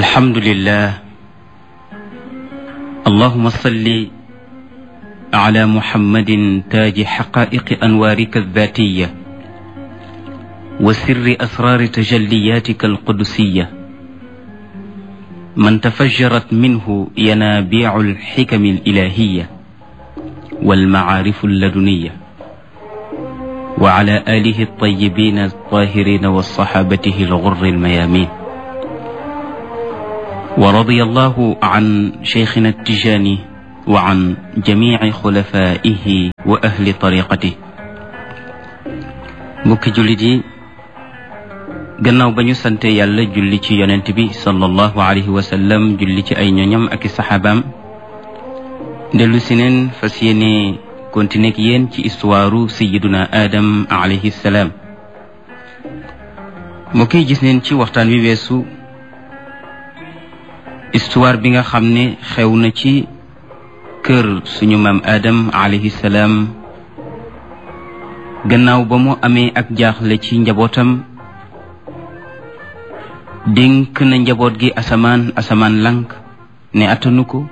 الحمد لله. اللهم صل على محمد تاج حقائق أنوارك الذاتية وسر أسرار تجلياتك القدسية من تفجرت منه ينابيع الحكم الإلهية والمعارف اللدنية وعلى آله الطيبين الطاهرين وصحابته الغر الميامين ورضي الله عن شيخنا التجاني وعن جميع خلفائه وأهل طريقته. mbokki jullit yi gannaaw ba ñu sante yàlla julli ci yonent bi sallallahu alayhi wa sallam julli ci ay ñoñam ak i saxaabaam dellu si neen fas yéene continuer ak yéen ci histoire sayyiduna Adam alayhi salaam. mbokk yi gis neen ci waxtaan wi weesu histoire bi nga xam ne xew na ci kër suñu maam Adam alayhi salaam gannaaw ba mu amee ak jaaxle ci njabootam dénk na njaboot gi asamaan lank ne attanu ko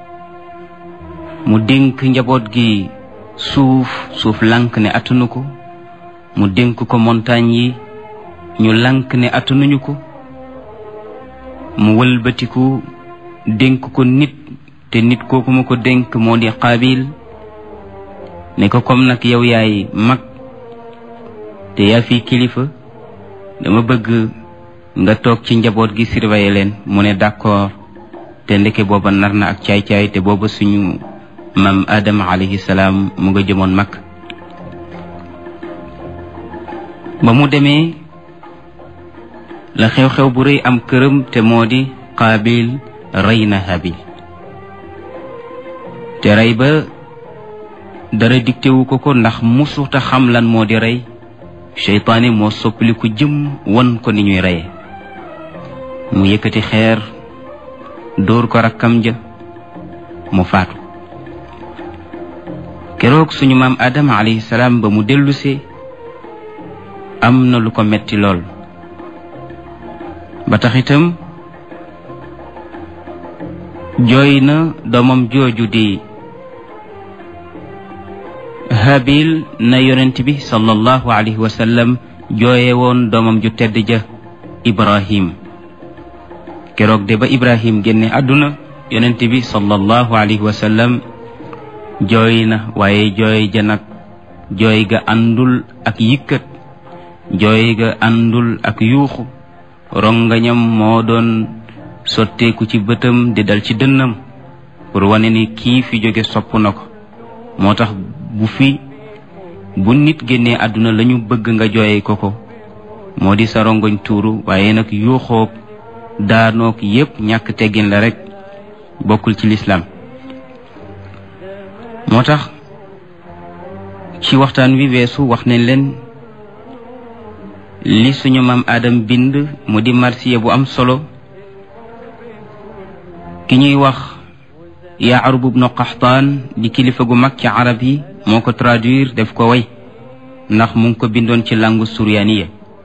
mu dénk njaboot gi suuf lank ne attanu ko mu dénk ko montagne yi ñu lank ne attanuñu ko mu wëlbatiku dénk ko nit te nit kooku ma ko dénk moo di Qaabil ne ko comme nag yow yaay mag te yaa fi kilifa dama bëgg nga toog ci njaboot gi surveiller leen mu ne d'accord te ndeke booba nar na ak caay-caay te booba suñu maam Adama alayhi salaam mu nga jëmoon mag. ba mu demee la xew-xew bu rëy am këram te moo di Qaabil rey na Haabil te rey ba dara diktewu ko ndax musuta xam lan moo di rey seytaane moo soppaliku jëm won ko ni ñuy reye mu yëkkati xeer dóor ko rakkam ja mu faatu. keroog suñu maam Adama alayhi salaam ba mu dellusee am na lu ko metti lool ba tax itam jooy na doomam jooju di Haabil na yonent bi sallallahu alayhi wa sallam jooye woon doomam ju tedd ja Ibrahim. keroog de ba Ibrahim génne àdduna yonent bi sallallahu alayhi wa sallam jooy na waaye jooy ja nag jooy ga àndul ak yëkkat jooy ga àndul ak yuuxu rongañam moo doon sotteeku ci bëtam di dal ci dënnam pour wane ni kii fi jóge sopp na ko. moo tax bu nit génnee àdduna lañu bëgg nga jooye ko moo di sa rongoñ tuuru waaye nag yuuxoog daanoog yépp ñàkk teggin la rekk bokkul ci lislaam. moo tax ci waxtaan wi weesu wax nañ leen li suñu maam Adam bind mu di marsiya bu am solo ki ñuy wax Yaarub ibnu Qaxtaan di kilifa gu mag ci arab yi moo ko traduire def ko way ndax mu ngi ko bindoon ci langue suryaaniya.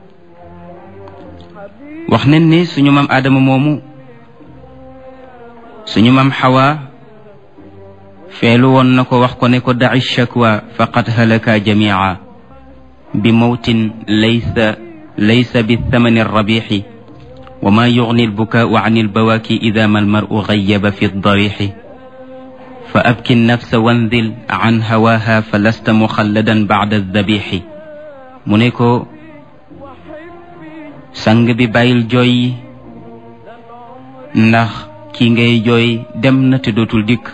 wax nañ ne suñu maam Adama moomu suñu maam Xawa feelu woon na ko wax ko ne ko daci shakwa faqad halaka jamia bi mawtin laysa bi thamani rabixi wa ma yugni albukaau an albawaaki ida ma almaru gayyaba fi darixi fa abki nafsa wanzil an hawaha fa lasta muxalladan bacda aldabixi. mu ne ko sang bi bàyyil jooy yi ndax kii ngay jooy dem na te dootul dikk.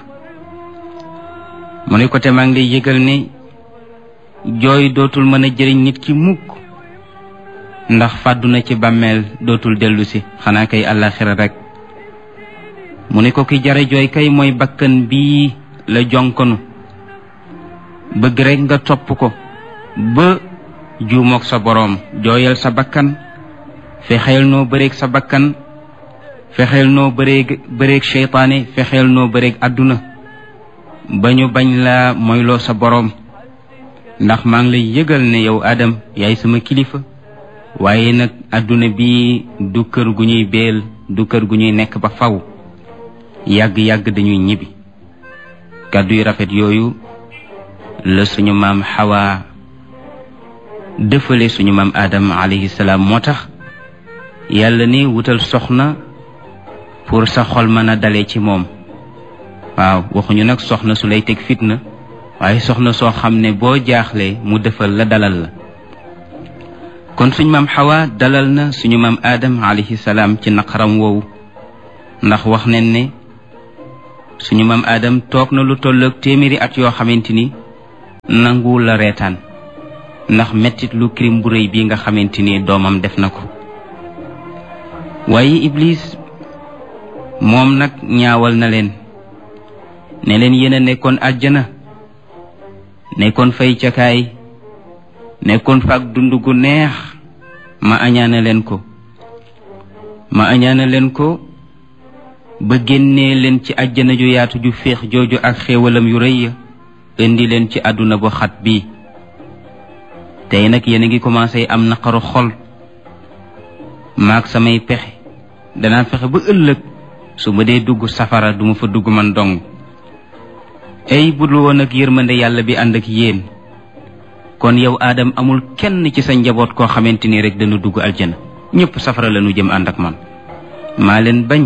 mu ne ko te maa ngi lay yëgal ne jooy dootul mën a jëriñ nit ki mukk ndax fàddu na ci bàmmeel dootul dellu si xanaa kay àllaaxira rek. mu ne ko ki jare jooy kay mooy bakkan bii la jonkonu bëgg rek nga topp ko ba juumook sa boroom. jooyal sa bakkan fexeel noo bëreeg sa bakkan fexeel noo bëreeg seytaane fexeel noo bëreeg àdduna ba ñu bañ laa moyloo sa boroom. ndax maa ngi lay yëgal ne yow Adam yaay sama kilifa waaye nag àdduna bi du kër gu ñuy beel du kër gu ñuy nekk ba faw yàgg-yàgg dañuy ñibbi kàddu yu rafet yooyu la suñu maam Hawa dëfale suñu maam Adam alayhi salaam moo tax yàlla ni wutal soxna pour sa xol mën a dale ci moom waaw waxuñu nag soxna su lay teg fitna waaye soxna soo xam ne boo jaaxlee mu defal la dalal la kon suñu maam Hawa dalal na suñu maam Adam alayhi salaam ci naqaram woowu ndax wax nañ ne suñu maam Adam toog na lu tolloog téeméeri at yoo xamante ni nanguwul la reetaan ndax mettit lu crime bu rëy bii nga xamante ni doomam def na ko waaye Iblis moom nag ñaawal na leen ne leen yéen a nekkoon àjjana nekkoon fay cakaay nekkoon faak dund gu neex ma añaana leen ko ba génnee leen ci àjjana ju yaatu ju féex jooju ak xéewalam yu rëy ya indi leen ci àdduna bu xat bii tey nag yéen a ngi commencé am naqaru xol maag samay pexe danaa fexe ba ëllëg su ma dee dugg safara duma fa dugg man dong ay budul woon ak yërmande yàlla bi ànd ak yéen kon yow Adam amul kenn ci sa njaboot koo xamante ni rek dana dugg aljana ñëpp safara la ñu jëm ànd ak man maa leen bañ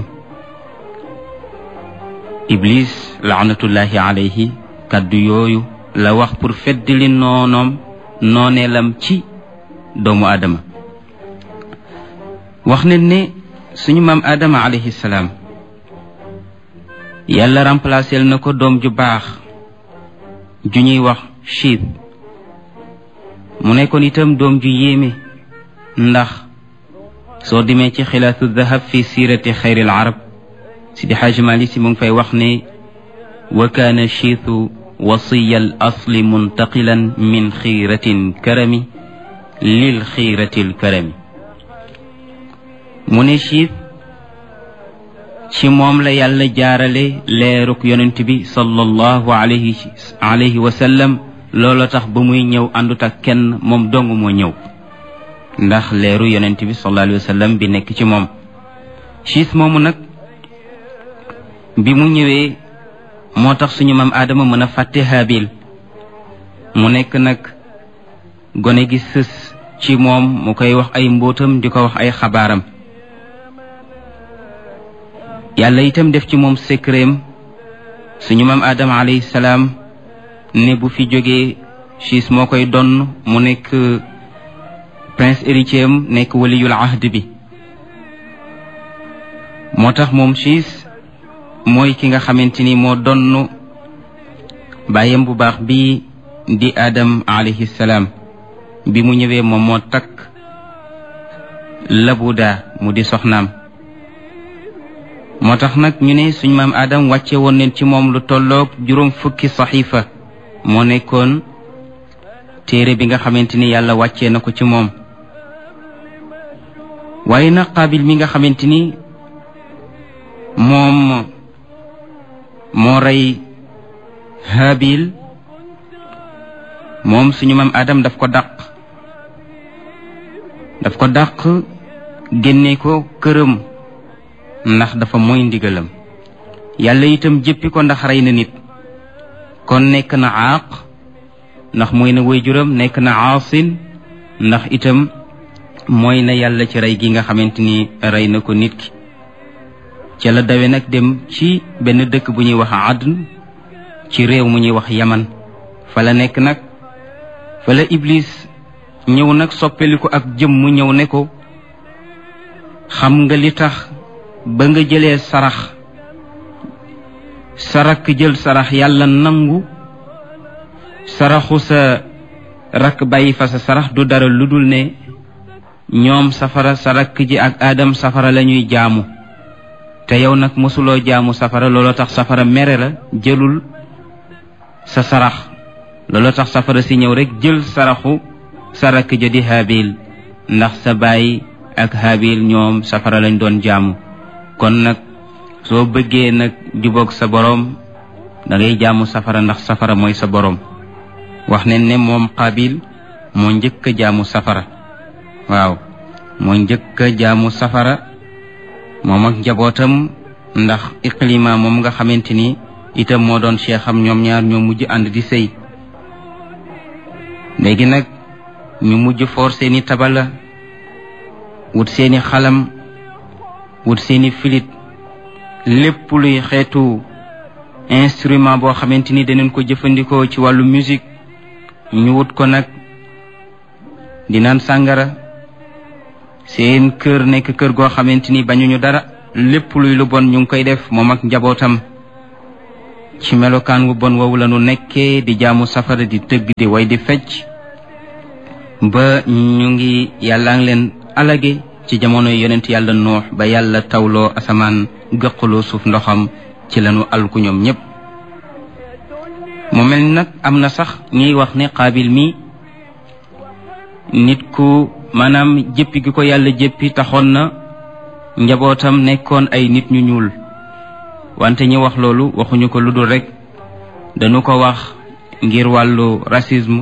Iblis laanatullahi alayhi kàddu yooyu la wax pour feddali nooneelam ci doomu Adama wax nañ ne suñu maam Adama alayhi salaam yàlla remplacé na ko doom ju baax ju ñuy wax Chiit mu nekkoon itam doom ju yéeme ndax soo demee ci xilaatu dahab fi siirati xayril arab Sidi Xaaji Maalik Si mu ngi fay wax ne wa kaana Chiitu wasiya al asli muntaqilan min xiiratin karami lil xiiratil karami mu ne Chiit ci moom la yàlla jaarale leeruk yonent bi sallallahu alayhi wa sallam loolu tax ba muy ñëw àndut ak kenn moom dong moo ñëw ndax leeru yonent bi sallallahu alayhi wa sallam bi nekk ci moom Chiit moomu nag bi mu ñëwee moo tax suñu maam Adama mën a fàtte Haabil mu nekk nag gone gi sës ci moom mu koy wax ay mbóotam di ko wax ay xabaaram yàlla itam def ci moom secretam suñu maam Adama alayhi salaam ne bu fi jógee Chiit moo koy donn mu nekk prince héritier am nekk waliyul ahd bi moo tax moom Chiit mooy ki nga xamante ni moo donn bàyyam bu baax bi di Adam alayhi salaam bi mu ñëwee moom moo takk Labuda mu di soxnaam moo tax nag ñu ne suñ maam Adam wàcce woon neen ci moom lu tolloog juróom fukki saxiifa moo nekkoon téere bi nga xamante ni yàlla wàccee na ko ci moom waaye nag Qaabil mi nga xamante ni moom moo rey Haabil moom suñu maam Adam daf ko dàq génne ko këram ndax dafa mooy ndigalam yàlla itam jëppi ko ndax rey na nit kon nekk na aaq ndax mooy na waajuram nekk na aasin ndax itam mooy na yàlla ci rey gi nga xamante ni rey na ko nit ki ca la dawe nag dem ci benn dëkk bu ñuy wax Adn ci réew mu ñuy wax Yaman fa la nekk nag fa la Iblis ñëw nag soppeliku ak jëm mu ñëw ne ko xam nga li tax ba nga jëlee sarax sa rakk jël sarax yàlla nangu saraxu sa rakk bàyyi fa sa sarax du dara lu dul ne ñoom safara sa rakk ji ak Adam safara la ñuy jaamu te yow nag mosuloo jaamu safara looloo tax safara mere la jëlul sa sarax looloo tax safara si ñëw rek jël saraxu sa rakk ja di Haabil ndax sa baay ak Haabil ñoom safara lañ doon jaamu kon nag soo bëggee nag jubóog sa boroom da ngay jaamu safara ndax safara mooy sa boroom wax ne ne moom Qaabil moo njëkk a jaamu safara waaw moo njëkk a jaamu safara moom ak njabootam, ndax Ikrima moom nga xamante ni itam moo doon cheikham, ñoom ñaar ñoo mujj ànd di sëy. léegi nag ñu mujj foor seeni tabala, wut seeni xalam, wut seeni filit, lépp luy xeetu instrument boo xamante ni danañ ko jëfandikoo ci wàllu musique ñu wut ko nag, di naan sàngara. seen kër nekk kër goo xamante ni bañuñu dara, lépp luy lu bon ñu ngi koy def moom ak njabootam. ci melokaan wu bon woowu la nu nekkee, di jaamu safara, di tëgg, di way, di fecc, ba ñu ngi yàlla ngi leen alage ci jamono yonent yàlla Nuux, ba yàlla tawloo asamaan, gëqaloo suuf ndoxam, ci lañu alku ñoom ñépp. mu mel ni nag am na sax ñuy wax ne Qaabil mi nit ku maanaam jëppi gi ko yàlla jëppi taxoon na njabootam nekkoon ay nit ñu ñuul, wante ñi wax loolu waxuñu ko lu dul rekk dañu ko wax ngir wàllu racisme,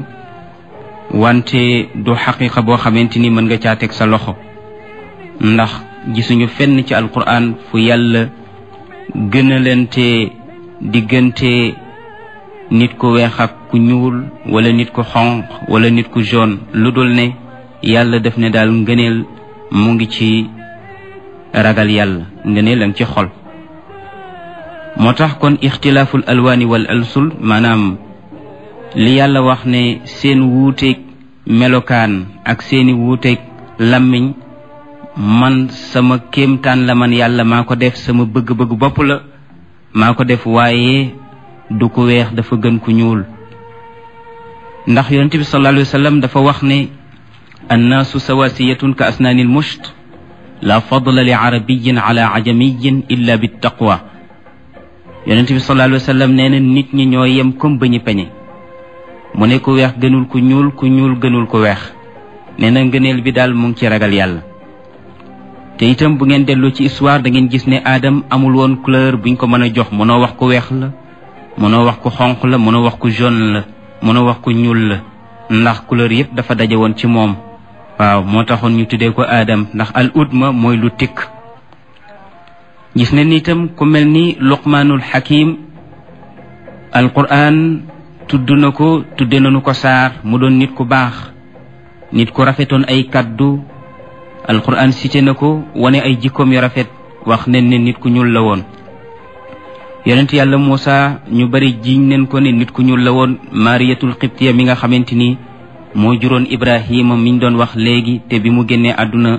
wante du xaqiqa boo xamante ni mën nga caa teg sa loxo, ndax gisuñu fenn ci alquran fu yàlla gënalante diggante nit ku weex ak ku ñuul, wala nit ku xonq wala nit ku jaune, lu dul ne yàlla def ne daal ngëneel mu ngi ci ragal yàlla, ngëneel la ci xol. moo tax kon ixtilaaful alwaani wal alsul, maanaam li yàlla wax ne seen wuuteeg melokaan ak seeni wuuteeg làmmiñ, man sama kéemtaan la, man yàlla maa ko def, sama bëgg-bëgg bopp la maa ko def, waaye du ko weex dafa gën ku ñuul. ndax yonent bi sallallahu alayhi wa sallam dafa wax ne annaasu sawasiyatun ka asnaanil musht, la fadla li arabiyin ala ajamiyin illa bi taqwa. yonent bi sallallahu alayhi wa sallam nee na nit ñi ñoo yem comme ba ñu peñe. mu ne ku weex gënul ku ñuul, ku ñuul gënul ku weex. nee na ngëneel bi daal mu ngi ci ragal yàlla. te itam bu ngeen delloo ci histoire da ngeen gis ne Adam amul woon couleur buñ ko mën a jox. mënoo wax ku weex la, mënoo wax ku xonq la, mënoo wax ku jaune la, mënoo wax ku ñuul la, ndax couleur yépp dafa daje woon ci moom. waaw moo taxoon ñu tuddee ko Adam, ndax al udma mooy lu tikk. gis ne ni itam ku mel ni Luqmaanul Hakim, alquran tudd na ko, tudde nañu ko saar, mu doon nit ku baax, nit ku rafetoon ay kaddu. alquran cité na ko, wane ay jikkoom yu rafet, wax nen ne nit ku ñuul la woon. yonent yàlla Muusa ñu bari jiiñ nen ko ne nit ku ñuul la woon. Mariyatul Qibtiya mi nga xamante ni moo juróon Ibrahima miñ doon wax léegi, te bi mu génnee àdduna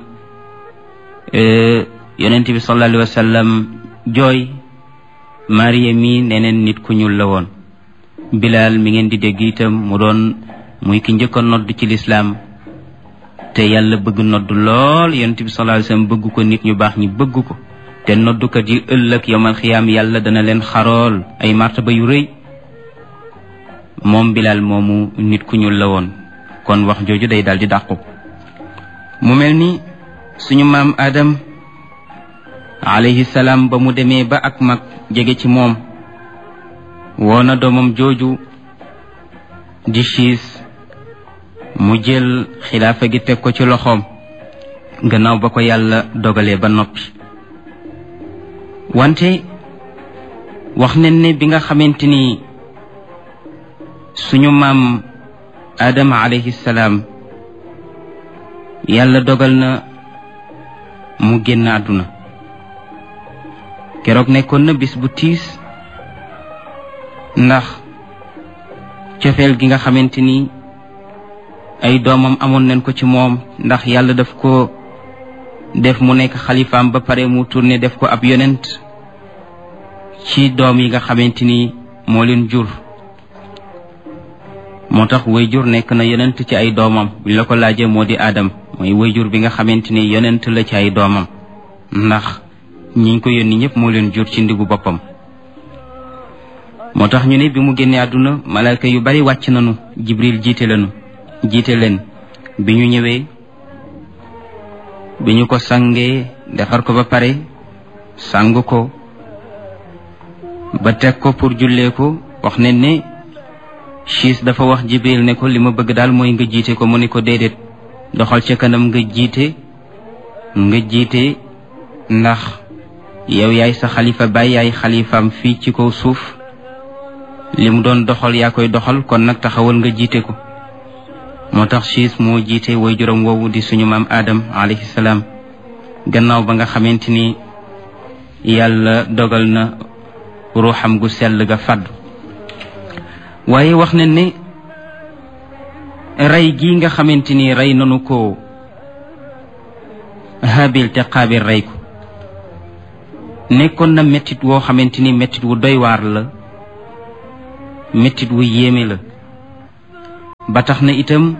yonent bi sallallahu alayhi wa sallam jooy, Mariya mi neneen nit ku ñuul la woon. Bilal mi ngeen di dégg itam mu doon muy ki njëkk a nodd ci lislaam, te yàlla bëgg nodd lool, yonent bi sallallahu alayhi wa sallam bëgg ko, nit ñu baax ñi bëgg ko. te noddukat yi ëllëg yawmal xiyaam yàlla dana leen xarool ay martaba yu rëy. moom Bilal moomu nit ku ñuul la woon, kon wax jooju day daal di dàqu. mu mel ni suñu maam Adam alayhi salaam ba mu demee ba ak mag jege ci moom, woona doomam jooju di Siis, mu jël xilaafa gi teg ko ci loxoom gannaaw ba ko yàlla dogalee ba noppi. wante wax nañ ne bi nga xamante ni suñu maam Adama alayhi salaam yàlla dogal na mu génn àdduna, keroog nekkoon na bis bu tiis, ndax cofeel gi nga xamante ni ay doomam amoon nañ ko ci moom, ndax yàlla daf ko def mu nekk xalifaam ba pare mu tourné def ko ab yonent ci doom yi nga xamante ni moo leen jur. moo tax wayjur nekk na yonent ci ay doomam. buñ la ko laajee moo di Adam, mooy wayjur bi nga xamante ni yonent la ci ay doomam, ndax ñi ko yónni ñëpp moo leen jur ci ndigu boppam. moo tax ñu ne bi mu génnee àdduna malaaka yu bari wàcc nañu, Jibril jiite leen. bi ñu ñëwee, bi ñu ko sangee defar ko ba pare, sang ko ba teg ko pour jullee ko, wax ne ne Siis dafa wax Jibril ne ko li ma bëgg daal mooy nga jiite ko. mu ne ko déedéet, doxal ca kanam nga jiite ndax yow yaay sa xalifa baay yaay xalifaam fii ci kaw suuf li mu doon doxal yaa koy doxal kon nag taxawal nga jiite ko moo tax siis moo jiite way juróom woowu di suñu maam Adam alayhi salaam gannaaw ba nga xamante ni yàlla dogal na ruuxam gu sell ga fàddu waaye wax ne ne rey gi nga xamante ni rey nanu ko Haabil te Qaabil rey ko nekkoon na mettit woo xamante ni mettit wu doy waar la mettit wu yéeme la ba tax na itam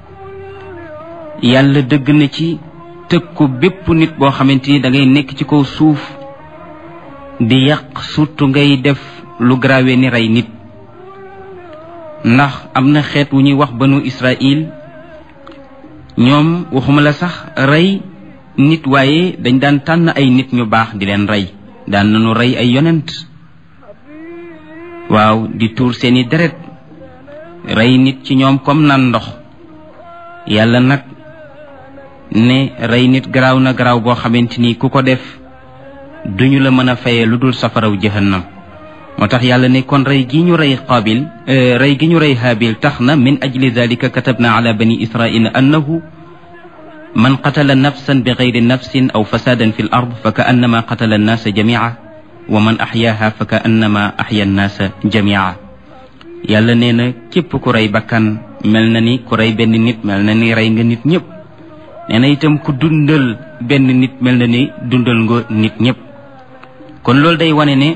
yàlla dëgg na ci tëkku bépp nit boo xamante ni da ngay nekk ci kaw suuf di yàq surtout ngay def lu grave ni rey nit ndax am na xeet wu ñuy wax banu Israël ñoom waxuma la sax rey nit waaye dañ daan tànn ay nit ñu baax di leen rey daan nañu rey ay yonent waaw di tuur seeni deret rey nit ci ñoom comme naan ndox yàlla nag ne rey nit garaaw na garaaw boo xamante ni ku ko def duñu la mën a fayee lu dul safaraw jahannam moo tax yàlla ne kon rey gi ñu rey Qaabil rey gi ñu rey Haabil tax na min ajli dalika katabna ala bani israila annahu man qatala nafsan bi gayri nafsin aw fasadan fi l ard fa ka annama qatala annaasa jamia wa man axyaaha fa ka annama axya annaasa jamia yàlla nee na képp ku rey bakkan mel na ni ku rey benn nit mel na ni rey nga nit ñëpp nee na itam ku dundal benn nit mel na ni dundal nga nit ñëpp kon loolu day wane ne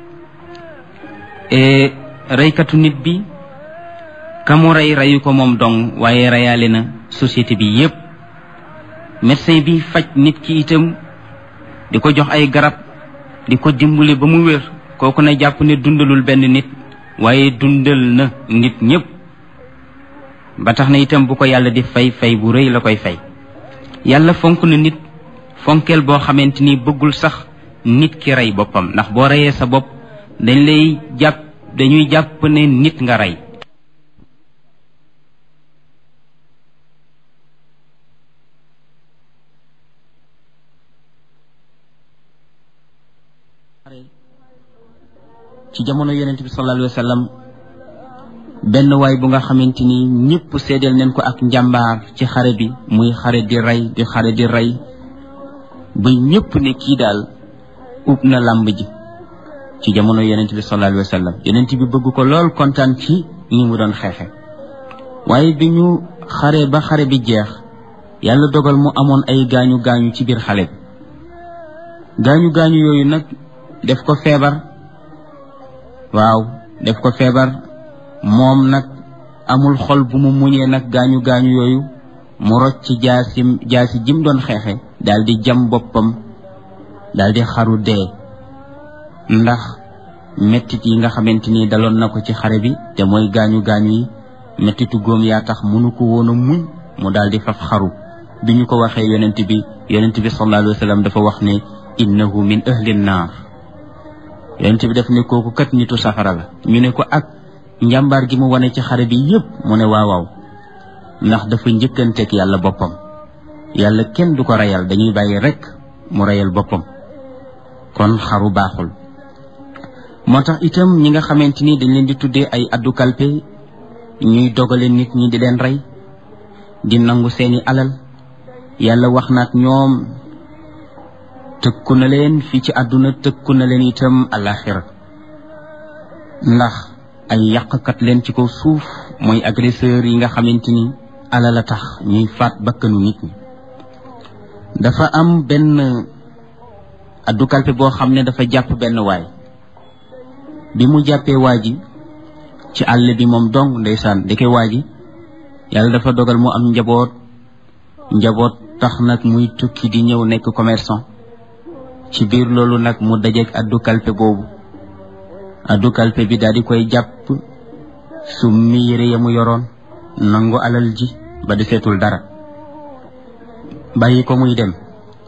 reykatu nit bi ka mu rey reyu ko moom dong waaye reyaale na société bi yépp médecin bi faj nit ki itam di ko jox ay garab di ko dimbali ba mu wér kooku na jàpp ne dundalul benn nit waaye dundal na nit ñépp ba tax na itam bu ko yàlla di fay fay bu rëy la koy fay yàlla fonk na nit fonkeel boo xamante ni bëggul sax nit ki rey boppam ndax boo reyee sa bopp dañuy jàpp ne nit nga rey ci jamono yonent bi sallallahu alayhi wa sallam benn waay bu nga xamante ni ñëpp seedeel nañ ko ak njàmbaar ci xare bi muy xare di rey di xare di rey ba ñëpp ne kii daal ub na làmb ji ci jamono yonent bi sallallahu alayhi wa sallam yonent bi bëgg ko lool kontaan ci ni mu doon xeexe waaye bi ñu xare ba xare bi jeex yàlla dogal mu amoon ay gaañu gaañu ci biir xale bi gaañu gaañu yooyu nag def ko feebar waaw def ko feebar moom nag amul xol bu mu muñee nag gaañu gaañu yooyu mu rocc ci jaasi jim doon xeexe daal di jam boppam daal di xaru dee ndax mettit yi nga xamante ni daloon na ko ci xare bi te mooy gaañu gaañu yi mettitu góom yaa tax mënu ko woon a muñ mu daal di faf xaru bi ñu ko waxee yonent bi sallallahu alayhi wa sallam dafa wax ne innahu min ahli naar yonent bi daf ne kooku kat nitu safara la ñu ne ko ak njàmbaar gi mu wane ci xare bi yépp mu ne waaw ndax dafa njëkkanteeg yàlla boppam yàlla kenn du ko reyal dañuy bàyyi rekk mu reyal boppam kon xaru baaxul moo tax itam ñi nga xamante ni dañ leen di tuddee ay addu kalpe ñuy dogale nit ñi di leen rey di nangu seeni alal yàlla wax na ak ñoom tëkku na leen fii ci àdduna tëkku na leen itam alaxira ndax ay yàqkat leen ci kaw suuf mooy agresseur yi nga xamante ni alal a tax ñuy faat bakkanu nit ñi dafa am benn addu kalpe boo xam ne dafa jàpp benn waay bi mu jàppee waa ji ci àll bi moom dong ndeysaan ndeke waa ji yàlla dafa dogal mu am njaboot tax nag muy tukki di ñëw nekk commerçant ci biir loolu nag mu dajeek addu kalpe boobu addu kalpe bi daal di koy jàpp summi yére ya mu yoroon nangu alal ji ba di seetul dara bàyyi ko muy dem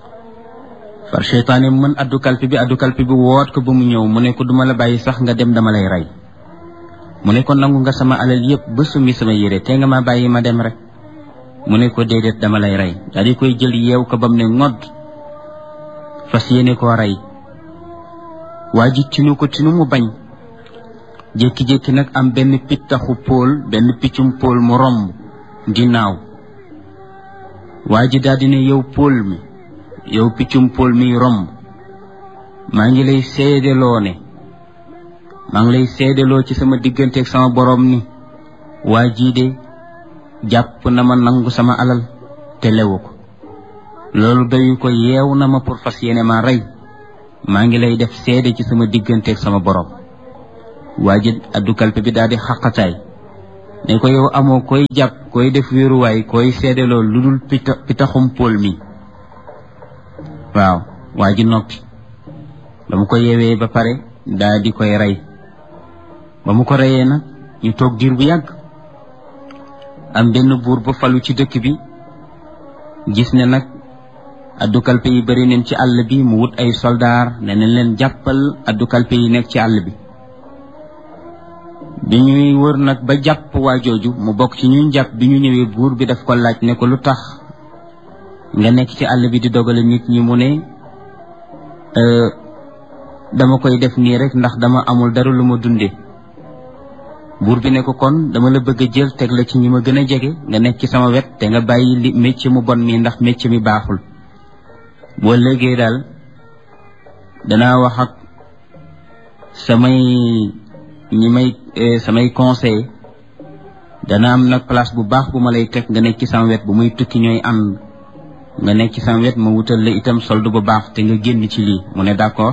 far seytaane mën addu kalpe bi woot ko ba mu ñëw mu ne ko duma la bàyyi sax nga dem dama lay rey mu ne ko nangu nga sama alal yépp ba summi sama yére te nga ma bàyyi ma dem rek mu ne ko déedéet dama lay rey daal di koy jël yeew ko ba mu ne ngodd fas yéene koo rey waa ji tinu ko tinu mu bañ. jékki-jékki nag am benn pittaxu póol benn piccum póol mu romb di naaw. waa ji daal di ne yow póol mi yow piccum póol mi romb maa ngi lay seedeloo ne maa ngi lay seedeloo ci sama digganteeg sama borom ni waa jii de jàpp na ma nangu sama alal te lewu ko loolu doyu ko yeew na ma pour fas yéene ma rey maa ngi lay def seede ci sama digganteeg sama borom. waa ji addu kalpe bi daal di xaqataay ne ko yow amoo koy jàpp koy def wéeruwaay koy seedeloo lu dul pitaxum póol mi. waaw waa ji noppi ba mu ko yeewee ba pare daal di koy rey. ba mu ko reyee nag ñu toog diir bu yàgg am benn buur ba falu ci dëkk bi gis ne nag addu kalpe yi bari neen ci àll bi mu wut ay soldaar ne nañ leen jàppal addu kalpe yi nekk ci àll bi. bi ñuy wër nag ba jàpp waa jooju mu bokk ci ñuy jàpp bi ñu ñëwee buur bi daf ko laaj ne ko lu tax nga nekk ci àll bi di dogale nit ñi mu ne dama koy def nii rek ndax dama amul dara lu ma dunde. buur bi ne ko kon dama la bëgg a jël teg la ci ñi ma gën a jege nga nekk ci sama wet te nga bàyyi li métier mu bon mi ndax métier mi baaxul. boo léegi daal danaa wax ak samay conseil dana am nag place bu baax bu ma lay teg nga nekk ci sama wet bu muy tukki ñooy ànd nga nekk ci sama wet ma wutal la itam solde bu baax te nga génn ci lii. mu ne d'accord.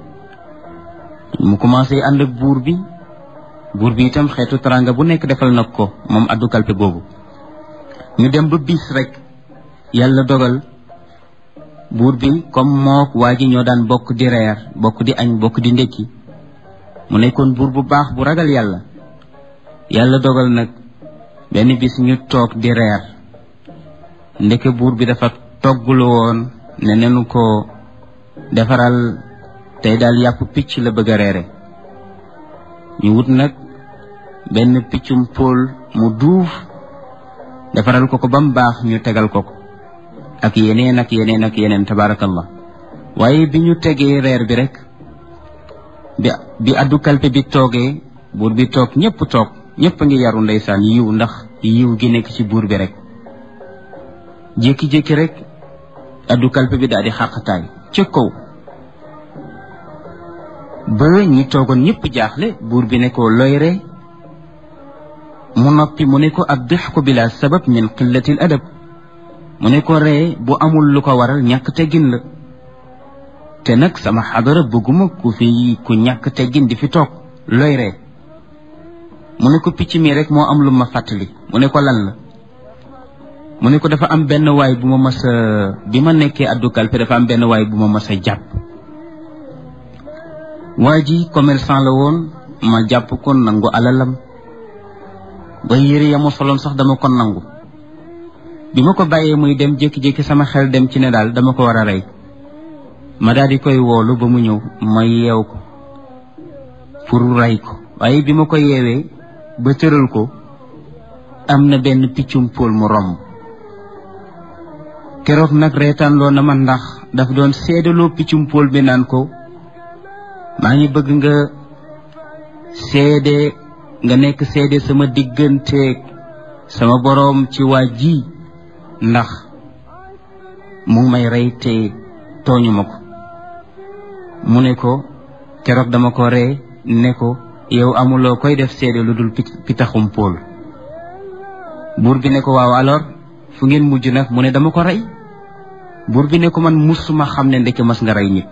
mu commencé ànd ak buur bi itam xeetu taranga bu nekk defal nag ko moom addu kalpe boobu. ñu dem ba bis rek yàlla dogal buur bi comme mook waa ji ñoo daan bokk di reer bokk di añ bokk di ndekki mu nekkoon buur bu baax bu ragal yàlla. yàlla dogal nag benn bis ñu toog di reer ndeke buur bi dafa toggulu woon ne nenu ko defaral tey daal yàpp picc la bëgg a reere. ñu wut nag benn piccum póol mu duuf defaral ko ba mu baax ñu tegal ko ak yeneen tabaarakallah. waaye bi ñu tegee reer bi rek bi addu kalpe bi toogee buur bi toog ñëpp a ngi yaru ndeysaan yiw ndax yiw gi nekk ci buur bi rek. jékki-jékki rek addu kalpe bi daal di xàqataay ca kaw ba ñi toogoon ñëpp jaaxle. buur bi ne ko looy ree mu noppi mu ne ko ad-dihku bila sabab min qillatil adab. mu ne ko ree bu amul lu ko waral ñàkk teggin la te nag sama xadara bëgguma ku ñàkk teggin di fi toog looy ree. mu ne ko picc mi rek moo am lu ma fàttali. mu ne ko lan la. mu ne ko dafa am benn waay bu ma mas a bi ma nekkee addu kalpe dafa am benn waay bu ma mas a jàpp. waa ji commerçant la woon ma jàpp ko nangu alalam ba yére ya ma soloon sax dama ko nangu. bi ma ko bàyyee muy dem jékki-jékki sama xel dem ci ne daal dama ko war a rey. ma daal di koy woolu ba mu ñëw ma yeew ko pour rey ko. waaye bi ma ko yeewee ba tëral ko am na benn piccum póol mu romb. keroog nag reetaan loo na ma ndax daf doon seedaloo piccum póol bi naan ko maa ngi bëgg nga seede nga nekk seede sama digganteeg sama boroom ci waa ji ndax mu ngi may rey te tooñu ma ko. mu ne ko keroog dama ko ree ne ko yow amuloo koy def seede lu dul pitaxum póol. buur bi ne ko waaw alors fu ngeen mujj nag. mu ne dama ko rey. buur bi ne ko man musuma xam ne ndeke mas nga rey nit.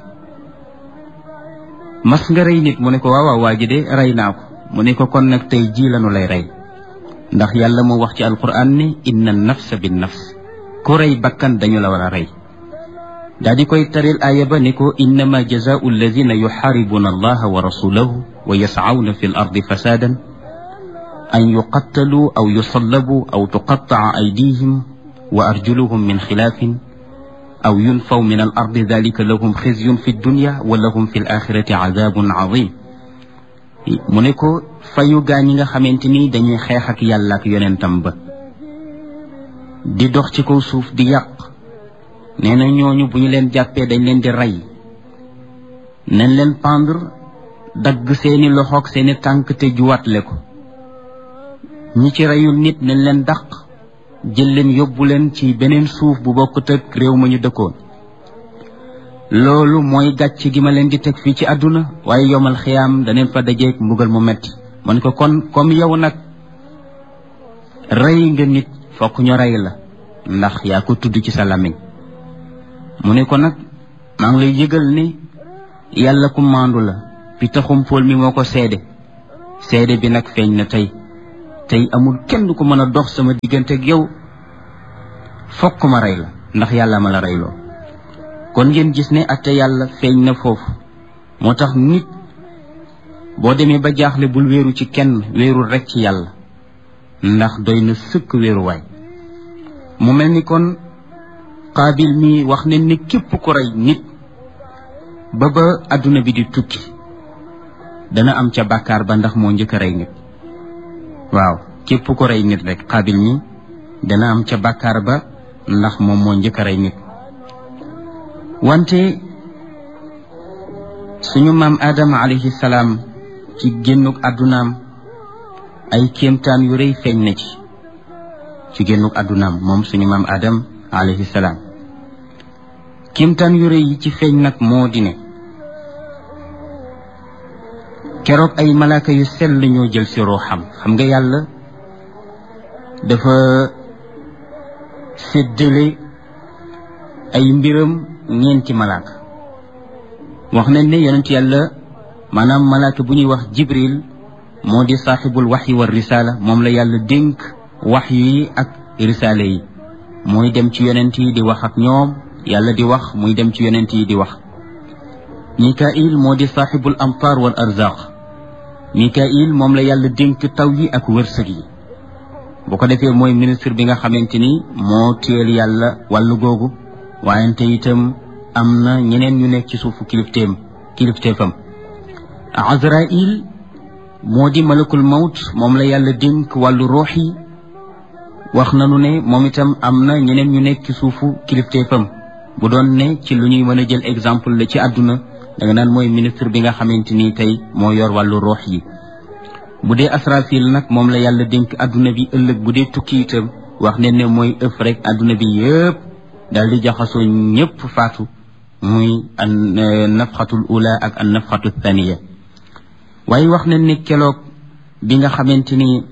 mu ne ko waaw waa ji de rey naa ko. mu ne ko kon nag tey jii lanu lay rey ndax yàlla moo wax ci alquran ne inna nafsa bin nafs ku rey bakkan dañu la war a rey. daa di koy taril aaya ba ne ko innama jazaau alladina yuxaaribuna allaha wa rasulahu wa yascawna fi l ardi fasadan an yuqattalu aw yusallabu aw tuqattaca aydihim wa arjuluhum min xilaafin aw yunfaw min al ardi dalika lahum xizyun fi dunya wa lahum fi l axirati cadabun cadim. mu ne ko fayu gaa ñi nga xamante ni dañuy xeex ak yàlla ak yonentam ba di dox ci kaw suuf di yàq nee na ñooñu bu ñu leen jàppee dañ leen di rey nañ leen pendre dagg seeni loxoog seeni tànk te juwatle ko ñi ci reyul nit nañ leen dàq jël leen yóbbu leen ci beneen suuf bu bokkut ak réew ma ñu dëkkoon loolu mooy gàcc gi ma leen di teg fii ci àdduna waaye yomal xiyaam daneen fa dajeeg mbugal mu metti man ko kon comme yow nag rey nga nit fokk ñu rey la ndax yaa ko tudd ci sa làmmiñ mu ne ko nag maa ngi lay yëgal ni yàlla ku maandu la pi taxum pool mi moo ko seede bi nag feeñ na tey amul kenn ku mën a dox sama diggante ak yow fokk ma rey la ndax yàlla ma la reyloo kon ngeen gis ne atte yàlla feeñ na foofu moo tax nit boo demee ba jaaxle bul wéeru ci kenn wéerul rek ci yàlla ndax doy na sëkk wéeruwaay mu mel ni kon Qaabil mi wax ne ni képp ku rey nit ba adduna bi di tukki dana am ca bàkkaar ba ndax moo njëkk a rey nit waaw képp ku rey nit rek Qaabil mi dana am ca bàkkaar ba ndax moom moo njëkk a rey nit wante suñu maam Adama alayhi salaam ci génnuk àddunaam ay kéemtaan yu rëy feeñ na ci génnuk àddunaam moom suñu maam Adam alayhi salaam kéemtaan yu rëy yi ci feeñ nag moo di ne keroog ay malaaka yu sell ñoo jël si ruuxam xam nga yàlla dafa séddale ay mbiram ñeenti malaaka wax nañ ne yonent yàlla maanaam malaaka bu ñuy wax Jibril moo di saaxibul waxyi wa risaala moom la yàlla dénk waxyu yi ak risaala yi muy dem ci yonent yi di wax ak ñoom yàlla di wax muy dem ci yonent yi di wax Mikail moo di saaxibul amtaar wal arzaq Mikail moom la yàlla dénk taw yi ak wërsëg yi bu ko defee mooy ministre bi nga xamante ni moo téel yàlla wàllu googu waayante itam am na ñeneen ñu nekk ci suufu kilifteefam Azrail moo di malakul mawt moom la yàlla dénk wàllu ruux yi wax nanu ne moom itam am na ñeneen ñu nekk ci suufu kilifteefam bu doon ne ci lu ñuy mën a jël exemple la ci àdduna da nga naan mooy ministre bi nga xamante ni tey moo yor wàllu ruux yi bu dee Asrafil nag moom la yàlla dénk àdduna bi ëllëg bu dee tukki itam wax ne ne mooy ëf rek àdduna bi yëpp daal di jaxasoo ñëpp faatu muy an nafxatul ula ak an nafxatu thaniya waaye wax nañ ne keroog bi nga xamante ni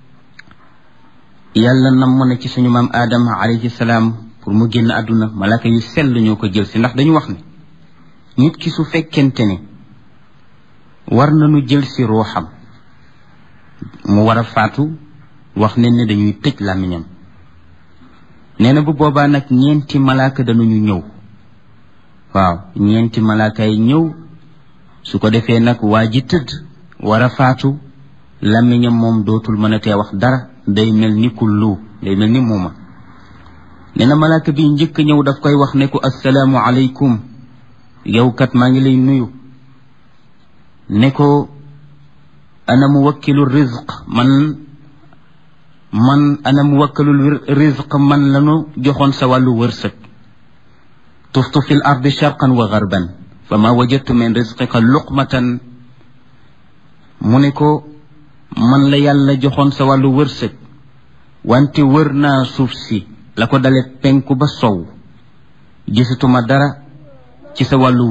yàlla namm na ci suñu maam Adama alayhi salaam pour mu génn àdduna malaaka yu sell ñoo ko jël si ndax dañu wax ne nit ki su fekkente ne war nañu jël si ruuxam mu war a faatu wax nañ ne dañuy tëj làmmiñam nee na bu boobaa nag ñeenti malaaka dañuñu ñëw waaw ñeenti malaaka yi ñëw su ko defee nag waa ji tëdd war a faatu làmmiñam moom dootul mën a tee wax dara day mel ni kullu day mel ni muuma nee na malaaka bi njëkk ñëw daf koy wax ne ko assalaamu aleykum yow kat maa ngi lay nuyu ne ko ana muwakkilu rizq man ana muwakkilu rizq man lanu joxoon sa wàllu wërsëg tuftu fi l ardi sharqan wa garban fa ma wajadtu min rizqika luqmatan mu ne ko man la yàlla joxoon sa wàllu wërsëg wante wër naa suuf si la ko dale penku ba sow gisatuma dara ci sa wàllu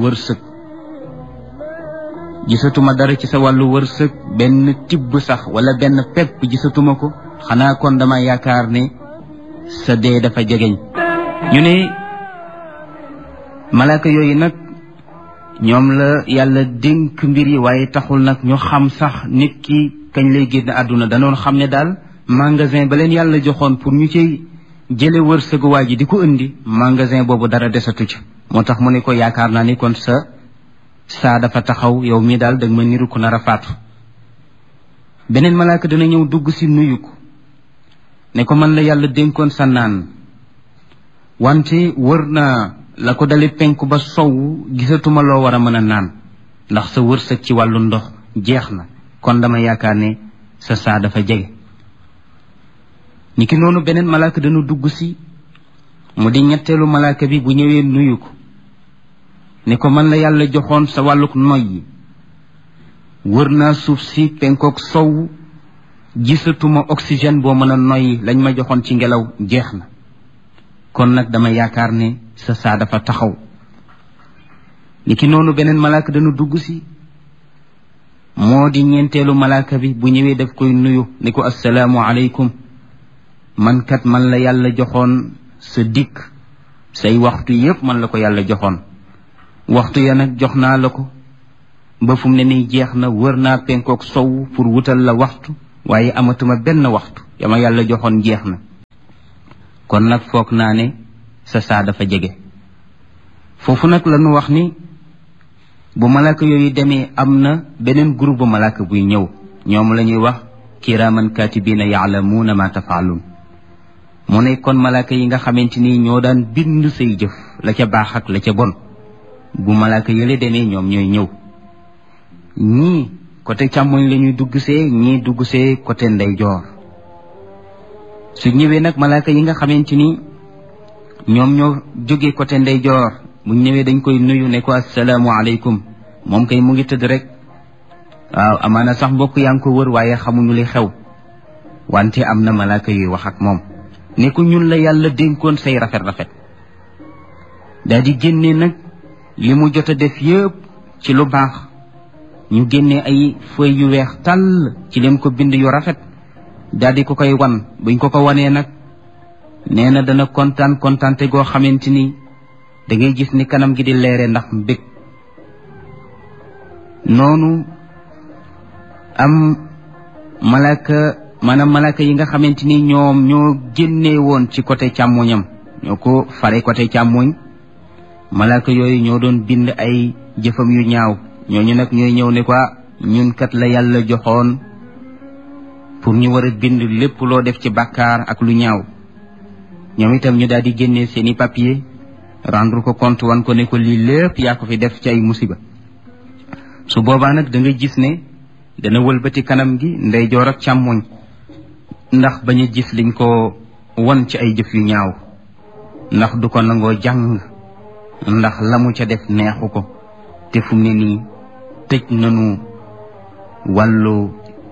wërsëg benn tibb sax wala benn pepp gisatuma ko xanaa kon dama yaakaar ne sa dee dafa jegeñ ñu ne malaaka yooyu nag ñoom la yàlla dénk mbir yi waaye taxul nag ñu xam sax nit ki kañ lay génn àdduna danoon xam ne daal magasin ba leen yàlla joxoon pour ñu ci jële wërsëgu waa ji di ko indi magasin boobu dara desatu ci moo tax mu ne ko yaakaar naa ni kon saa dafa taxaw yow mii daal danga ma niru ko nar a faatu beneen malaaka dana ñëw dugg si nuyu ko ne ko man la yàlla dénkoon sa naan wante wër naa la ko dale penku ba sow gisatuma loo war a mën a naan ndax sa wërsëg ci wàllu ndox jeex na kon dama yaakaar ne sa saa dafa jege niki noonu beneen malaaka dana dugg si mu di ñetteelu malaaka bi bu ñëwee nuyu ko ne ko man la yàlla joxoon sa wàlluk noyyi wër naa suuf si penkook sow gisatuma oxygène boo mën a noyyi lañ ma joxoon ci ngelaw jeex na kon nag dama yaakaar ne sa saa dafa taxaw ni ki noonu beneen malaaka dana dugg si moo di ñeenteelu malaaka bi bu ñëwee daf koy nuyu ne ko assalaamu aleykum man kat man la yàlla joxoon sa dikk say waxtu yépp man la ko yàlla joxoon waxtu ya nag jox naa la ko ba fu mu ne nii jeex na wër naa penkook sow pour wutal la waxtu waaye amatuma benn waxtu yama yàlla joxoon jeex na kon nag foog naa ne sa saa dafa jege foofu nag la ñu wax ni bu malaaka yooyu demee am na beneen groupe bu malaaka buy ñëw ñoom la ñuy wax kiraaman kaatibiina yaalamuuna ma tafaaluun mu ne kon malaaka yi nga xamante ni ñoo daan bind say jëf la ca baax ak la ca bon bu malaaka yële demee ñoom ñooy ñëw ñii côté càmmoñ la ñuy dugg see ñii dugg see côté ndeyjoor su ñëwee nag malaaka yi nga xamante ni ñoom ñoo jógee côté ndeyjoor bu ñëwee dañ koy nuyu ne ko assalaamu aleykum moom kay mu ngi tëdd rek waaw amaana sax mbokk yaa ngi ko wër waaye xamuñu li xew wante am na malaaka yuy wax ak moom ne ko ñun la yàlla dénkoon say rafet-rafet daa di génne nag li mu jot a def yëpp ci lu baax ñu génne ay feuilles yu weex tàll ci leen ko bind yu rafet daa di ko koy wan buñ ko ko wanee nag nee na dana kontaante goo xamante ni da ngay gis ni kanam gi di leere ndax mbég noonu am malaaka yi nga xamante ni ñoom ñoo génnee woon ci côté càmmoñam ñoo ko fare côté càmmoñ malaaka yooyu ñoo doon bind ay jëfam yu ñaaw ñooñu nag ñooy ñëw ne ko ñun kat la yàlla joxoon pour ñu war a bind lépp loo def ci bàkkaar ak lu ñaaw ñoom itam ñu daal di génnee seeni papier rendre ko compte wan ko ne ko lii lépp yaa ko fi def ci ay musiba su boobaa nag da nga gis ne dana wëlbati kanam gi ndeyjoor ak càmmoñ ndax bañ a gis liñ ko won ci ay jëf yu ñaaw ndax du ko nangoo jàng ndax la mu ca def neexu ko te fu mu ne nii tëj nanu wàllu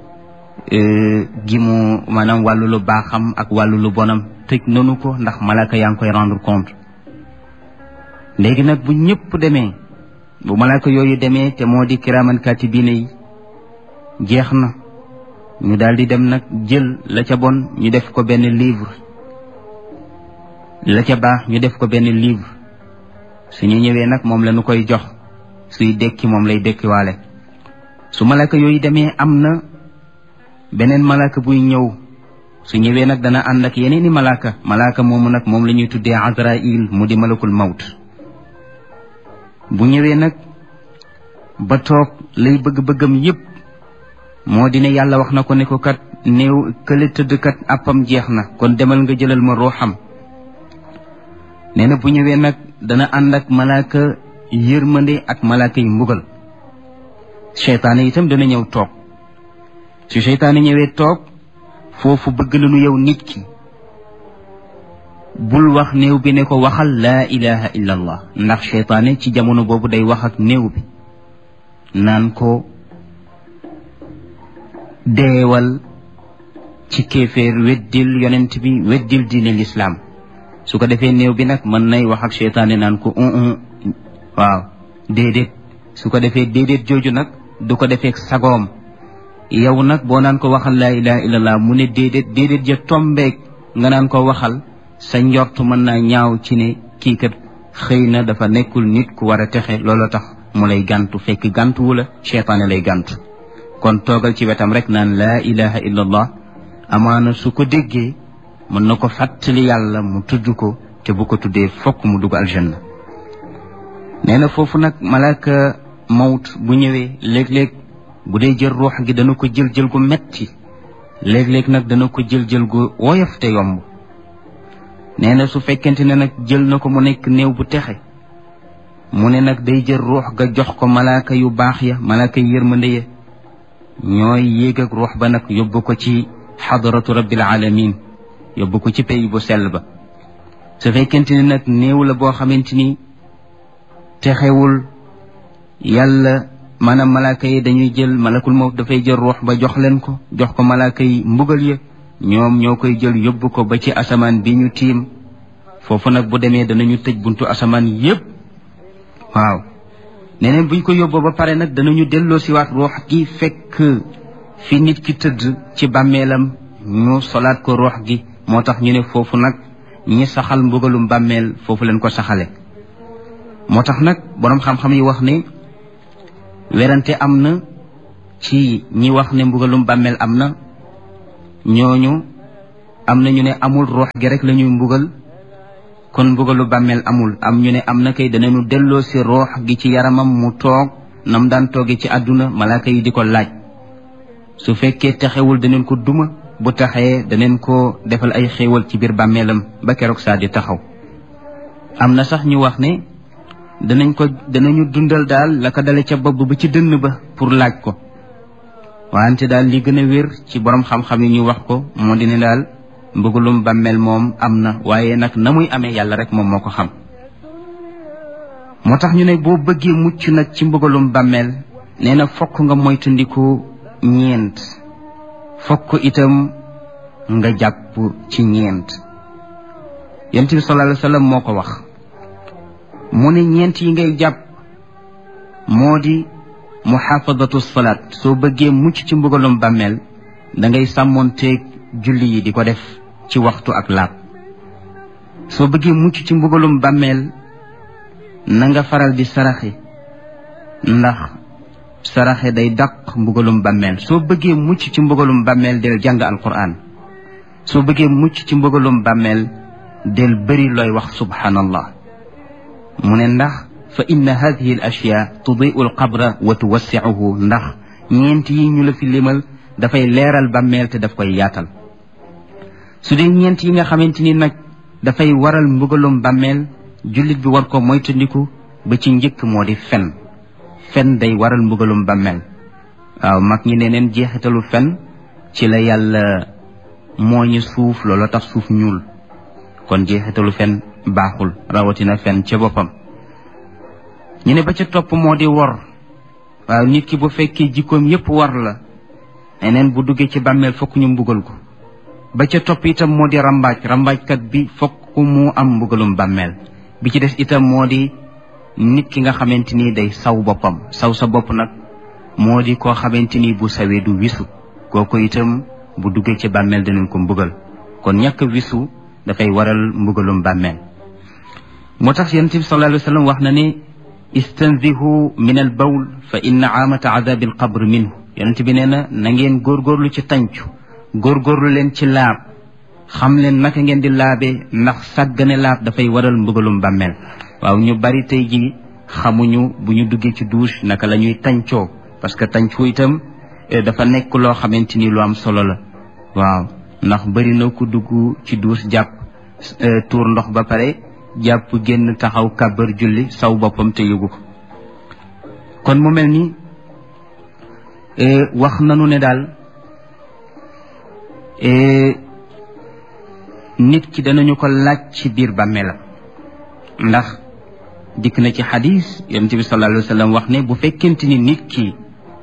gi mu maanaam wàllu lu baaxam ak wàllu lu bonam tëj nanu ko ndax malaaka yaa ngi koy rendre compte léegi nag bu ñëpp demee bu malaaka yooyu demee te moo di kiraaman kaatibiina yi jeex na ñu daal di dem nag jël la ca bon ñu def ko benn livre la ca baax ñu def ko benn livre suñu ñëwee nag moom la ñu koy jox suy dekki moom lay dekkiwaale su malaaka yooyu demee am na beneen malaaka buy ñëw su ñëwee nag dana ànd ak yeneeni malaaka moomu nag moom la ñuy tuddee Azraïl mu di malakul mawt bu ñëwee nag ba toog lay bëgg-bëggam yépp moo di ne yàlla wax na ko ne ko kat néew kële tëdd kat àppam jeex na kon demal nga jëlal ma ruuxam nee na bu ñëwee nag dana ànd ak malaaka yërmande ak malaaka yi mbugal seytaane itam dana ñëw toog su seytaane ñëwee toog foofu bëgg nañu yow nit ki bul wax néew bi ne ko waxal laa ilaha illa allah ndax seytaane ci jamono boobu day wax ak néew bi naan ko deewal ci kéeféer weddil yonent bi weddil diine lislaam su ko defee néew bi nag mën nay wax ak seytaane naan ko waaw déedéet su ko defee déedéet jooju nag du ko defee sagoom yow nag boo naan ko waxal laa ilaha illallah mu ne déedéet ja tombeeg nga naan ko waxal sa njort mën naa ñaaw ci ne kii kat xëy na dafa nekkul nit ku war a texe loolu tax mu lay gàntu fekk gàntuwu la seytaane lay gàntu kon toogal ci wetam rek naan laa ilaha illallah amaana su ko déggee mën na ko fàttali yàlla mu tudd ko te bu ko tuddee fokk mu dugg aljanna nee na foofu nag malaaka mawt bu ñëwee léeg-léeg bu dee jël ruux gi dana ko jël gu metti léeg-léeg nag dana ko jël gu woyof te yomb nee na su fekkente ne nag jël na ko mu nekk néew bu texe mu ne nag day jël ruux ga jox ko malaaka yu baax ya malaaka yu yërmande ya ñooy yéeg ak ruux ba nag yóbbu ko ci xadaratu rabbil alamin yóbbu ko ci pays bu sell ba su fekkente ne nag néew la boo xamante ni texewul yàlla maanaam malaaka yi dañuy jël malakul mawt dafay jël ruux ba jox leen ko jox ko malaaka yi mbugal ya ñoom ñoo koy jël yóbbu ko ba ci asamaan bi ñu tiim foofu nag bu demee danañu tëj buntu asamaan yépp waaw neneen buñ ko yóbboo ba pare nag danañu delloo siwaat ruux gi fekk fi nit ki tëdd ci bàmmeelam ñu solaat ko ruux gi moo tax ñu ne foofu nag ñi saxal mbugalum bàmmeel foofu leen ko saxale moo tax nag boroom xam-xam yi wax ne werante am na ci ñi wax ne mbugalum bàmmeel am na ñooñu am na ñu ne amul ruux gi rek la ñuy mbugal kon mbugalu bàmmeel amul am ñu ne am na kay danañu delloo si ruux gi ci yaramam mu toog nam daan tooge ci àdduna malaaka yi di ko laaj su fekkee texewul daneen ko duma bu taxee daneen ko defal ay xéewal ci biir bàmmeelam ba keroog saa di taxaw am na sax ñu wax ne danañu dundal daal la ko dale ca bopp ba ci dënn ba pour laaj ko wante daal li gën a wér ci borom xam-xam yi ñu wax ko moo di ne daal mbugalum bàmmeel moom am na waaye nag na muy amee yàlla rek moom moo ko xam moo tax ñu ne boo bëggee mucc nag ci mbugalum bàmmeel nee na fokk nga moytandiku ñeent fokk itam nga jàpp ci ñeent yonent bi sallallahu alayhi wa sallam moo ko wax mu ne ñeent yi ngay jàpp moo di muhaafadatu salaat soo bëggee mucc ci mbugalum bàmmeel da ngay sàmmoonteeg julli yi di ko def ci waxtu ak laab soo bëggee mucc ci mbugalum bàmmeel na nga faral di saraxe ndax saraxe day dàq mbugalum bàmmeel soo bëggee mucc ci mbugalum bàmmeel del jàng alquran soo bëggee mucc ci mbugalum bàmmeel del bëri looy wax subhanallah mu ne ndax fa inna hadihi al ashya tudiu al qabra wa tuwassiuhu ndax ñeent yi ñu la fi limal dafay leeral bàmmeel te daf koy yaatal su dee ñeent yi nga xamante ni nag dafay waral mbugalum bàmmeel jullit bi war ko moytandiku ba ci njëkk moo di fen day waral mbugalum bàmmeel waaw mag ñi ne neen jeexitalu fen ci la yàlla mooñu suuf loolu tax suuf ñuul kon jeexitalu fen baaxul rawatina fen ca boppam ñu ne ba ca topp moo di wor waaw nit ki bu fekkee jikkoom yépp war la neneen bu duggee ci bàmmeel fokk ñu mbugal ko ba ca topp itam moo di rambaajkat bi fokk mu am mbugalum bàmmeel bi ci des itam moo di nit ki nga xamante ni day saw boppam saw sa bopp nag moo di koo xamante ni bu sawee du wisu kooku itam bu duggee ci bàmmeel danañ ko mbugal kon ñàkk wisu dafay waral mbugalum bàmmeel moo tax yonent bi sallallahu alayhi wa sallam wax na ne istanzihu min al bawl fa inna aamata adabi al qabr minhu yonent bi nee na ngeen góorgóorlu ci tàncu góorgóorlu leen ci laab xam leen naka ngeen di laabee ndax sàggane laab dafay waral mbugalum bàmmeel waaw ñu bari tey ji xamuñu bu ñu duggee ci douche naka la ñuy tàncoo parce que tàncu itam dafa nekk loo xamante ni lu am solo la waaw ndax bari na ku dugg ci douche jàpp tuur ndox ba pare jàpp génn taxaw kàbbar julli saw boppam te yëgu ko kon mu mel ni wax nanu ne daal nit ki danañu ko laaj ci biir bàmmeelam ndax dikk na ci xadis yonent bi sallallahu alayhi wa sallam wax ne bu fekkente ni nit ki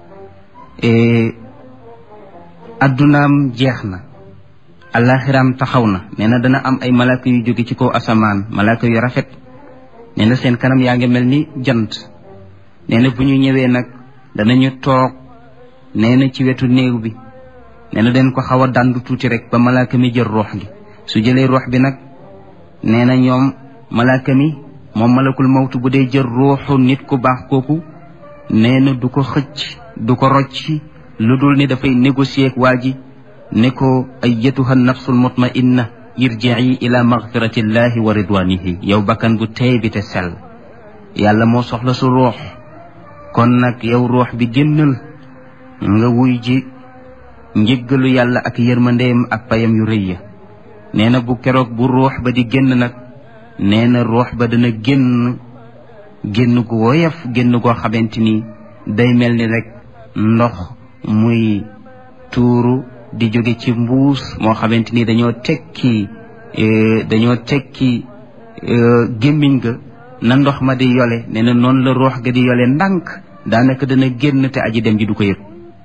addunaam jeex na alaxiraam taxaw na nee na dana am ay malaaka yu jóge ci kaw asamaan malaaka yu rafet nee na seen kanam yaa ngi mel ni jant nee na bu ñu ñëwee nag danañu toog nee na ci wetu néew bi nee na den ko xaw a dandu tuuti rek ba malaaka mi jël ruux gi su jëlee ruux bi nag nee na ñoom malaaka mi moom malakul mawtu bu dee jël ruuxu nit ku baax kooku nee na du ko xëcc du ko rocci lu dul ni dafay négocier ak waa ji ne ko ayyatuha nafsul mutmainna irji'i ila maghfiratillahi wa ridwanihi yow bakkan bu teey bi te sell yàlla moo soxla su ruux kon nag yow ruux bi génnal nga wuy ji njëggalu yàlla ak yërmandeem ak payam yu rëy ya nee na bu keroog bu ruux ba di génn nag nee na ruux ba dana génn gu woyof génn goo xamante ni day mel ni rek ndox muy tuuru di jóge ci mbuus moo xamante ni dañoo tekki gémmiñ ga na ndox ma di yole nee na noonu la ruux ga di yole ndànk daanaka dana génn te aji dem ji du ko yëg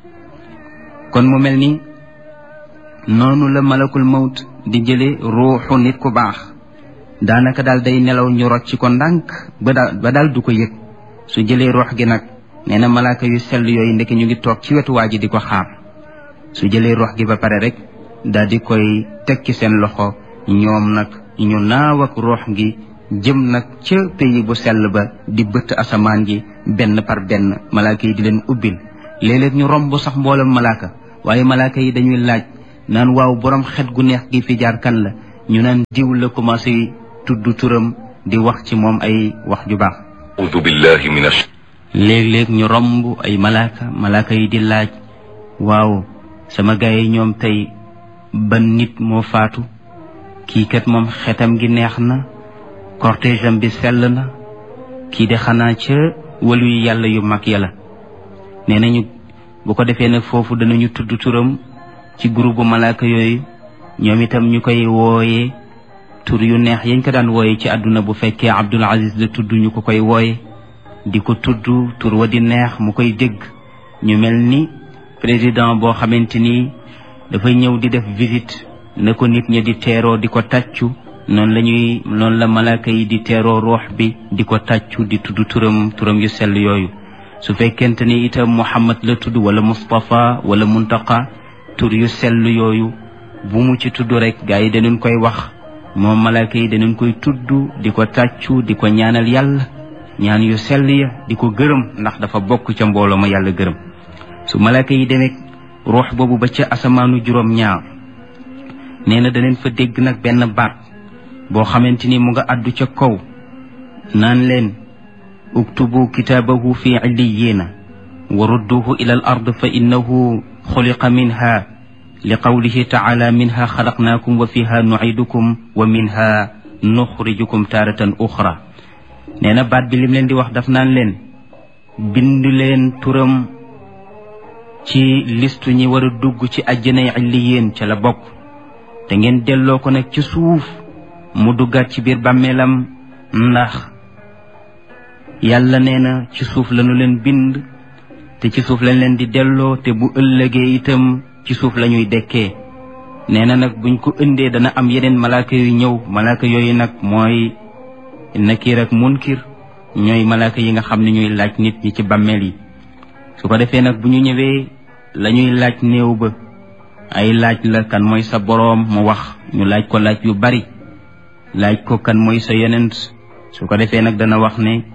kon mu mel ni noonu la malakul mawt di jële ruuxu nit ku baax daanaka daal day nelaw ñu rocc ko ndànk ba daal du ko yëg su jëlee ruux gi nag nee na malaaka yu sell yooyu ndeke ñu ngi toog ci wetu waa ji di ko xaar su jëlee ruux gi ba pare rek daal di koy teg ci seen loxo ñoom nag ñu naaw ak ruux gi jëm nag ca pays bu sell ba di bëtt asamaan ji benn par benn malaaka yi di leen ubbil léeg-léeg ñu romb sax mboolam malaaka waaye malaaka yi dañuy laaj naan waaw borom xet gu neex gi fi jaar kan la ñu naan diw la commencé tudd turam di wax ci moom ay wax ju baax léeg-léeg ñu romb ay malaaka yi di laaj waaw sama gaay yi ñoom tey ban nit moo faatu kii kat moom xetam gi neex na cortège am bi sell na kii de xanaa ca walu yi yàlla yu mag yàlla nee nañu bu ko defee nag foofu danañu tudd turam ci groupe malaaka yooyu ñoom itam ñu koy wooyee tur yu neex yañ ko daan wooye ci àdduna bu fekkee Abdul Aziz la tudd ñu ko koy wooye di ko tudd tur wa di neex mu koy dégg ñu mel ni président boo xamante ni dafay ñëw di def visite na ko nit ñi di teeroo di ko tàccu noonu la malaaka yi di teeroo ruux bi di ko tàccu di tudd turam yu sell yooyu su fekkente ni itam Muhammad la tudd wala Mustafa wala Muntaqa tur yu sell yooyu bu mu ci tudd rek gaa yi danañ koy wax moom malaaka yi danañ koy tudd di ko tàccu di ko ñaanal yàlla ñaan yu sell ya di ko gërëm ndax dafa bokk ca mbooloo ma yàlla gërëm su malaaka yi demee ruux boobu ba ca asamaanu juróom-ñaar nee na daneen fa dégg nag benn baat boo xamante ni mu nga àddu ca kaw naan leen uktubu kitaabahu fi illiyiina wa rudduhu ila al ard fa innahu xuliqa minha li qawlihi taala minha xalaqnaakum wa fiha nucidukum wa minha nuxrijukum taaratan uxra nee na baat bi lim leen di wax daf naan leen bind leen turam ci listu ñi war a dugg ci àjjanay illiyin ca la bokk te ngeen delloo ko nag ci suuf mu duggaat ci biir bàmmeelam ndax yàlla nee na ci suuf lañu leen bind te ci suuf lañ leen di delloo te bu ëllëgee itam ci suuf la ñuy dekkee nee na nag buñ ko ëndee dana am yeneen malaaka yu ñëw malaaka yooyu nag mooy nakiir ak munkir ñooy malaaka yi nga xam ne ñuy laaj nit ñi ci bàmmeel yi su ko defee nag bu ñu ñëwee la ñuy laaj néew ba ay laaj la kan mooy sa boroom mu wax ñu laaj ko laaj yu bari laaj ko kan mooy sa yonent su ko defee nag dana wax ne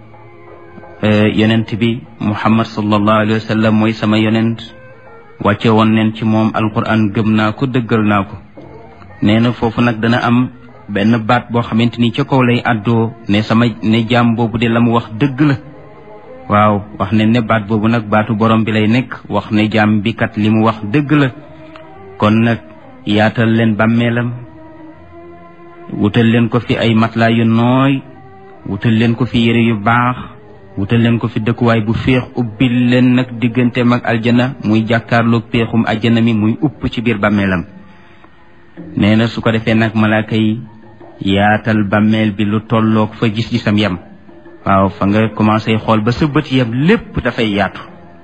yonent bi Muhammad sallallahu alayhi wa sallam mooy sama yonent wàcce woon neen ci moom alquran gëm naa ko dëggal naa ko nee na foofu nag dana am benn baat boo xamante ni ca kaw lay àddoo ne jaam boobu de la mu wax dëgg la waaw wax ne baat boobu nag baatu borom bi lay nekk wax ne jaam bi kat li mu wax dëgg la kon nag yaatal leen bàmmeelam wutal leen ko fi ay matelas yu nooy wutal leen ko fi yére yu baax wutal leen ko fi dëkkuwaay bu féex ubbil leen nag digganteem ak aljana muy jàkkaarloog péexum aljana mi muy upp ci biir bàmmeelam nee na su ko defee nag malaaka yi yaatal bàmmeel bi lu tolloog fa gis-gisam yam waaw fa nga commencé xool ba sa bët yam lépp dafay yaatu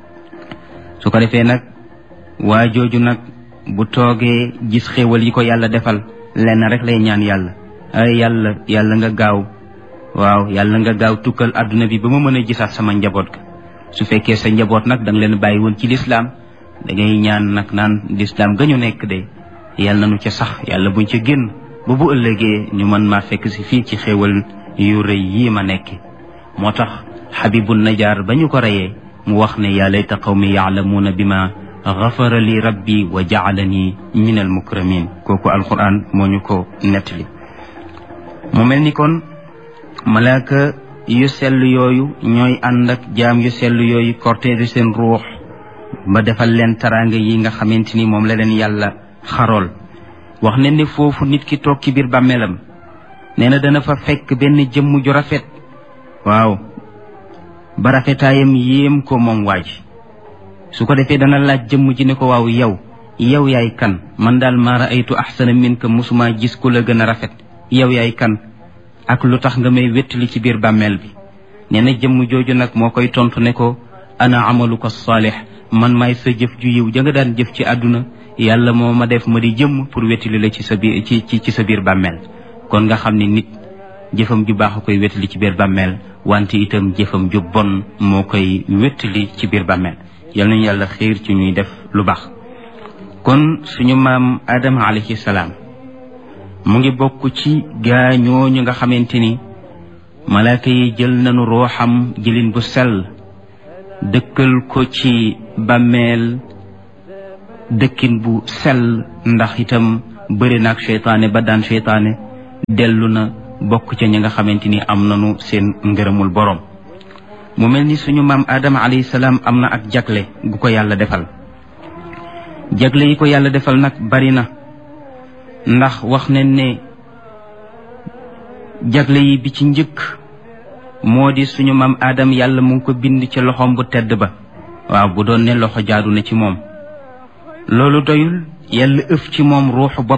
su ko defee nag waa jooju nag bu toogee gis xéewal yi ko yàlla defal lenn rek lay ñaan yàlla ay yàlla nga gaaw waaw yàlla nga gaaw tukkal adduna bi ba ma mën a gisaat sama njaboot ga su fekkee sa njaboot nag da nga leen bàyyi woon ci lislaam da ngay ñaan nag naan lislaam ga ñu nekk de yàlla nañu ca sax yàlla buñ ca génn ba bu ëllëgee ñu mën maa fekk si fii ci xéewal yu rëy yii ma nekk moo tax xabibul najaar ba ñu ko reyee mu wax ne yaa layta qawmi yaalamuuna bi ma gafara li rabbi wa jaalani min al mukramin kooku alquran moo ñu ko nettali mu mel ni kon malaaka yu sell yooyu ñooy ànd ak jaam yu sell yooyu cortège seen ruux ba defal leen taraanga yi nga xamante ni moom la leen yàlla xarool wax ne foofu nit ki toog ci biir bàmmeelam nee na dana fa fekk benn jëmm ju rafet waaw ba rafetaayam yéem ko moom waaj su ko defee dana laaj jëmm ji ne ko waaw yow yaay kan man daal maa raaytu ahsana minka musuma gis ku la gën a rafet yow yaay kan ak lu tax nga may wéttali ci biir bàmmeel bi. nee na jëmm jooju nag moo koy tontu ne ko ana amaluka saalih, man maay sa jëf ju yiw ja nga daan jëf ci àdduna, yàlla moo ma def ma di jëmm pour wéttali la ci sa biir ci sa biir bàmmeel. kon nga xam ne nit jëfam ju baax a koy wéttali ci biir bàmmeel, wante itam jëfam ju bon moo koy wéttali ci biir bàmmeel. yal nañu yàlla xiir ci ñuy def lu baax. kon suñu maam Adama alayhi salaam mu ngi bokk ci gaa ñooñu nga xamante ni malaaka yi jël nañu rooxam jëlin bu sell dëkkal ko ci bàmmeel dëkkin bu sell, ndax itam bëri naag seytaane ba daan seytaane dellu na bokk ca ñi nga xamante ni am nañu seen ngërëmul boroom. mu mel ni suñu maam Adama alayhi salaam am na ak jagle gu ko yàlla defal. jagle yi ko yàlla defal nag bari na, ndax wax nañ ne jagle yi bi ci njëkk moo di suñu maam Adam yàlla mu ngi ko bind ci loxoom bu tedd ba. waaw bu doon ne loxo jaadu na ci moom loolu doyul, yàlla ëf ci moom ruuxu bopp